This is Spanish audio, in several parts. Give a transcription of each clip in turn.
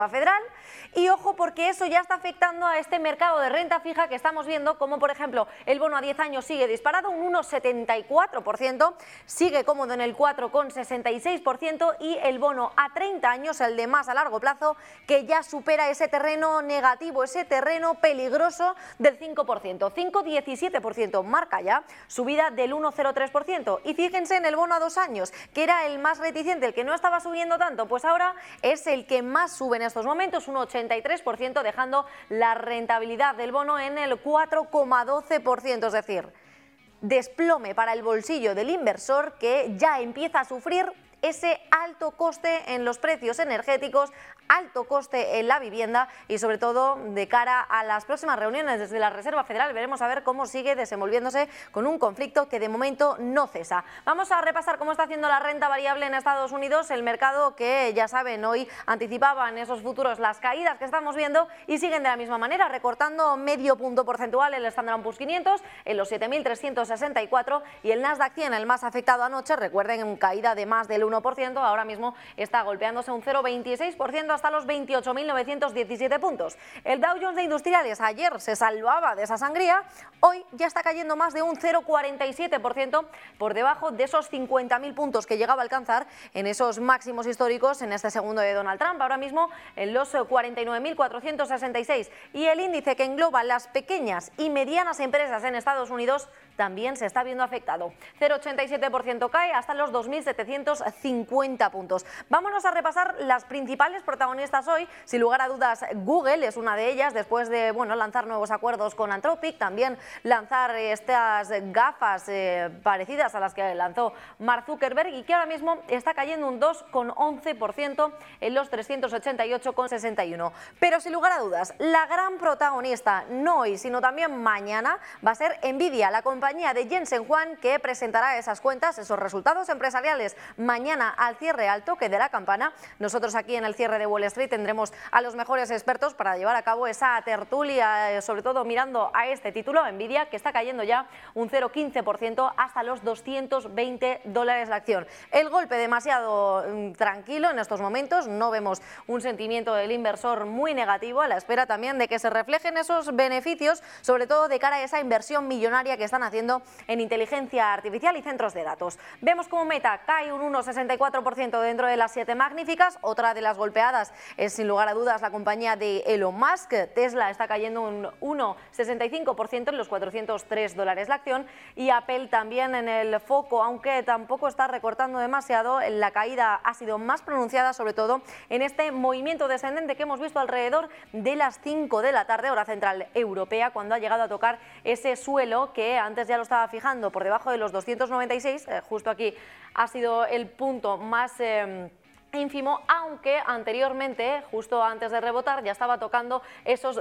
Federal. Y ojo, porque eso ya está afectando a este mercado de renta fija que estamos viendo, como por ejemplo el bono a 10 años sigue disparado, un 1,74%, sigue cómodo en el 4,66%, y el bono a 30 años, el de más a largo plazo, que ya supera ese terreno negativo, ese terreno peligroso del 5%, 5,17%, marca ya subida del 1,03%. Y fíjense en el bono a 2 años, que era el más reticente, el que no estaba subiendo tanto, pues ahora es el que más sube en estos momentos, un 83%, dejando la rentabilidad del bono en el 4,12%, es decir, desplome para el bolsillo del inversor, que ya empieza a sufrir ese alto coste en los precios energéticos, alto coste en la vivienda y sobre todo de cara a las próximas reuniones desde la Reserva Federal. Veremos a ver cómo sigue desenvolviéndose con un conflicto que de momento no cesa. Vamos a repasar cómo está haciendo la renta variable en Estados Unidos, el mercado que ya saben hoy anticipaba en esos futuros las caídas que estamos viendo y siguen de la misma manera, recortando medio punto porcentual el Standard & Poor's 500 en los 7.364 y el Nasdaq 100, el más afectado anoche, recuerden, en caída de más del 1%, ahora mismo está golpeándose un 0,26% hasta los 28.917 puntos. El Dow Jones de Industriales ayer se salvaba de esa sangría, hoy ya está cayendo más de un 0,47% por debajo de esos 50.000 puntos que llegaba a alcanzar en esos máximos históricos en este segundo de Donald Trump, ahora mismo en los 49.466, y el índice que engloba las pequeñas y medianas empresas en Estados Unidos también se está viendo afectado, 0,87% cae hasta los 2.750 puntos. Vámonos a repasar las principales protagonistas hoy. Sin lugar a dudas, Google es una de ellas, después de lanzar nuevos acuerdos con Anthropic, también lanzar estas gafas parecidas a las que lanzó Mark Zuckerberg, y que ahora mismo está cayendo un 2,11% en los 388,61. Pero sin lugar a dudas, la gran protagonista, no hoy, sino también mañana, va a ser Nvidia, la compañía de Jensen Huang, que presentará esas cuentas, esos resultados empresariales mañana al cierre, al toque de la campana. Nosotros aquí en el cierre de Wall Street tendremos a los mejores expertos para llevar a cabo esa tertulia, sobre todo mirando a este título, Nvidia, que está cayendo ya un 0,15% hasta los $220 la acción. El golpe demasiado tranquilo en estos momentos, no vemos un sentimiento del inversor muy negativo, a la espera también de que se reflejen esos beneficios, sobre todo de cara a esa inversión millonaria que están haciendo en inteligencia artificial y centros de datos. Vemos como Meta cae un 1,64% dentro de las 7 magníficas. Otra de las golpeadas es sin lugar a dudas la compañía de Elon Musk. Tesla está cayendo un 1,65% en los $403 la acción, y Apple también en el foco, aunque tampoco está recortando demasiado. La caída ha sido más pronunciada, sobre todo en este movimiento descendente que hemos visto alrededor de las 5 de la tarde, hora central europea, cuando ha llegado a tocar ese suelo que antes ya lo estaba fijando por debajo de los 296, justo aquí ha sido el punto más ínfimo, aunque anteriormente, justo antes de rebotar, ya estaba tocando esos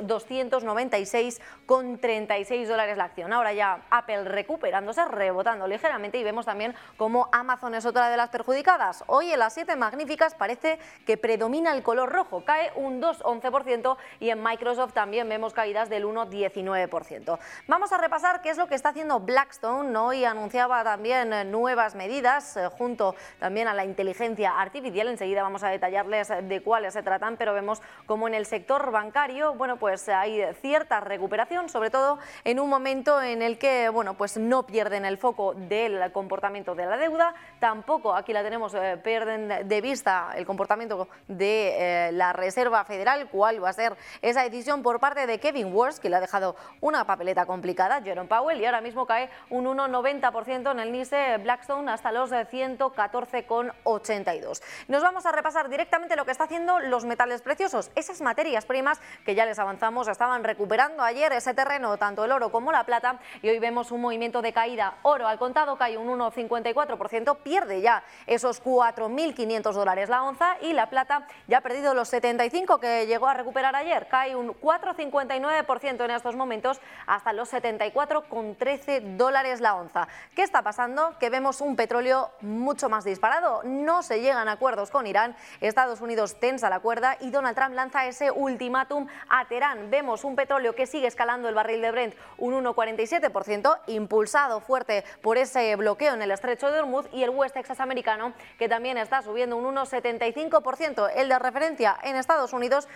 $296,36 la acción. Ahora ya Apple recuperándose, rebotando ligeramente, y vemos también como Amazon es otra de las perjudicadas. Hoy en las 7 magníficas parece que predomina el color rojo, cae un 2,11%, y en Microsoft también vemos caídas del 1,19%. Vamos a repasar qué es lo que está haciendo Blackstone. Hoy anunciaba también nuevas medidas junto también a la inteligencia artificial. Enseguida vamos a detallarles de cuáles se tratan, pero vemos como en el sector bancario, pues hay cierta recuperación, sobre todo en un momento en el que, pues no pierden el foco del comportamiento de la deuda, tampoco, aquí la tenemos, pierden de vista el comportamiento de la Reserva Federal, cuál va a ser esa decisión por parte de Kevin Warsh, que le ha dejado una papeleta complicada, Jerome Powell, y ahora mismo cae un 1,90% en el NISE Blackstone hasta los 114,82. Nos vamos a repasar directamente lo que está haciendo los metales preciosos, esas materias primas que ya les avanzamos estaban recuperando ayer ese terreno, tanto el oro como la plata, y hoy vemos un movimiento de caída. Oro al contado cae un 1,54%, pierde ya esos $4.500 la onza, y la plata ya ha perdido los 75 que llegó a recuperar ayer, cae un 4,59% en estos momentos hasta los $74,13 la onza. ¿Qué está pasando? Que vemos un petróleo mucho más disparado, no se llegan a acuerdos con Irán, Estados Unidos tensa la cuerda y Donald Trump lanza ese ultimátum a Teherán. Vemos un petróleo que sigue escalando el barril de Brent un 1,47%, impulsado fuerte por ese bloqueo en el estrecho de Hormuz, y el West Texas americano, que también está subiendo un 1,75%. El de referencia en Estados Unidos